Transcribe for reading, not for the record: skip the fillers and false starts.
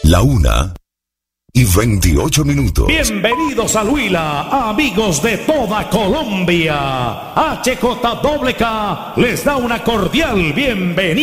1:28. Bienvenidos a Huila, amigos de toda Colombia. HJWK les da una cordial bienvenida.